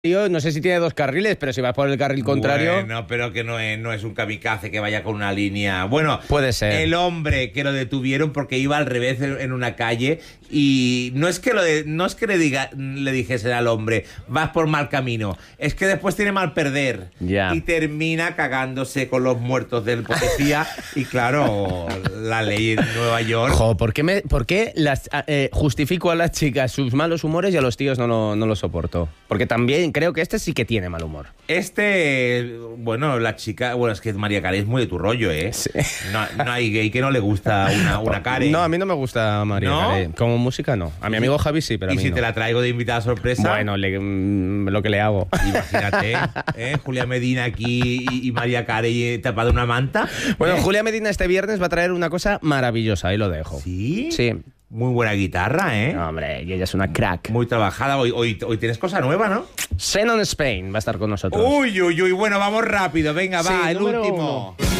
Tío, no sé si tiene 2 carriles, pero si vas por el carril contrario... Bueno, pero que no es un kamikaze que vaya con una línea. Bueno, puede ser. El hombre que lo detuvieron porque iba al revés en una calle y no es que le dijesen al hombre, vas por mal camino, es que después tiene mal perder. Ya. Y termina cagándose con los muertos del policía y claro, la ley en Nueva York... Jo, ¿por qué justifico a las chicas sus malos humores y a los tíos no lo soporto? Porque también creo que este sí que tiene mal humor. Bueno, la chica... Bueno, es que María Carey es muy de tu rollo, ¿eh? Sí. No hay gay que no le gusta una Carey. No, a mí no me gusta María Carey. Como música, no. A mi amigo Javi sí, pero a mí no. ¿Y si te la traigo de invitada sorpresa? Bueno, lo que le hago. Imagínate, Julia Medina aquí y María Carey tapada una manta. Bueno, Julia Medina este viernes va a traer una cosa maravillosa, ahí lo dejo. ¿Sí? Sí. Muy buena guitarra, ¿eh? No, hombre, y ella es una crack. Muy trabajada. Hoy tienes cosa nueva, ¿no? Xenon Spain va a estar con nosotros. Uy. Bueno, vamos rápido. Venga, va, el último. 1.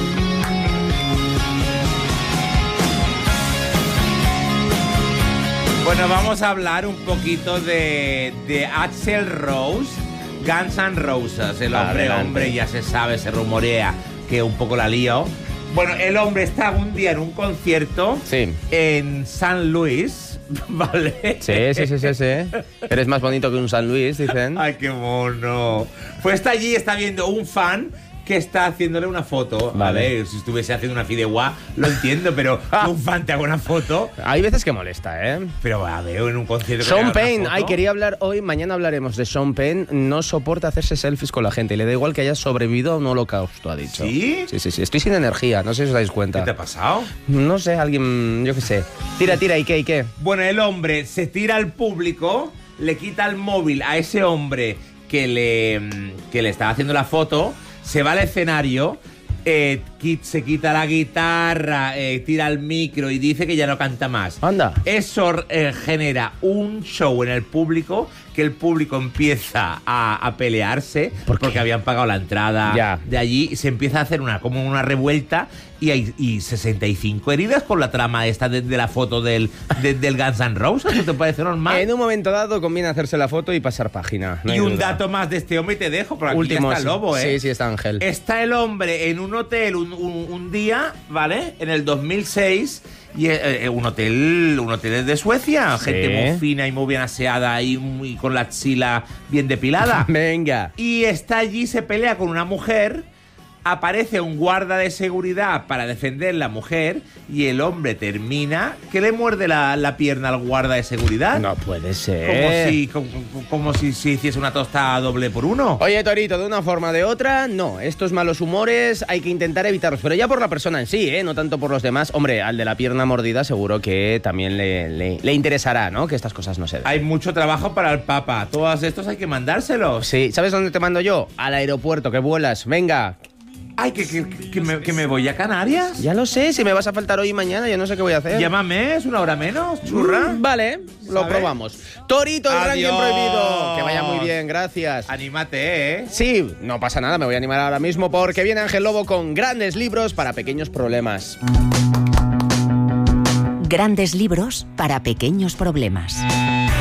Bueno, vamos a hablar un poquito de Axl Rose, Guns N' Roses. El hombre, ya se sabe, se rumorea que un poco la lío. Bueno, el hombre está un día en un concierto en San Luis, ¿vale? Sí. Eres más bonito que un San Luis, dicen. Ay, qué mono. Pues está allí, está viendo un fan que está haciéndole una foto. Vale. A ver, si estuviese haciendo una fideuá, lo entiendo, pero que un fan te haga una foto. Hay veces que molesta, ¿eh? Pero a ver, en un concierto... Sean Penn, quería hablar hoy, mañana hablaremos de Sean Penn. No soporta hacerse selfies con la gente. Le da igual que haya sobrevivido a un holocausto, ha dicho. ¿Sí? Sí. Estoy sin energía, no sé si os dais cuenta. ¿Qué te ha pasado? No sé, alguien, yo qué sé. Tira, ¿y qué? Bueno, el hombre se tira al público, le quita el móvil a ese hombre que le estaba haciendo la foto, se va al escenario, se quita la guitarra, tira el micro y dice que ya no canta más. Anda. Eso genera un show en el público, que el público empieza a pelearse porque habían pagado la entrada de allí y se empieza a hacer como una revuelta y hay 65 heridas con la trama esta de la foto del Guns N' Roses. ¿No te parece normal? En un momento dado conviene hacerse la foto y pasar página. Y un dato más de este hombre y te dejo, porque aquí está el lobo, ¿eh? Sí, está Ángel. Está el hombre en un hotel un día, ¿vale? En el 2006... Y un hotel de Suecia, gente muy fina y muy bien aseada y con la axila bien depilada. Venga. Y está allí, se pelea con una mujer, aparece un guarda de seguridad para defender la mujer y el hombre termina que le muerde la pierna al guarda de seguridad. No puede ser. Como si se hiciese una tostada doble por uno. Oye, Torito, de una forma o de otra, no. Estos malos humores hay que intentar evitarlos, pero ya por la persona en sí, no tanto por los demás. Hombre, al de la pierna mordida seguro que también le interesará, ¿no? Que estas cosas no se den. Hay mucho trabajo para el Papa. Todos estos hay que mandárselos. Sí, ¿sabes dónde te mando yo? Al aeropuerto, que vuelas. Venga. Ay, que me voy a Canarias. Ya lo sé, si me vas a faltar hoy y mañana, yo no sé qué voy a hacer. Llámame, es una hora menos, churra. Vale, lo probamos. Torito, el ranking prohibido. Que vaya muy bien, gracias. Anímate, ¿eh? Sí, no pasa nada, me voy a animar ahora mismo porque viene Ángel Lobo con grandes libros para pequeños problemas. Grandes libros para pequeños problemas.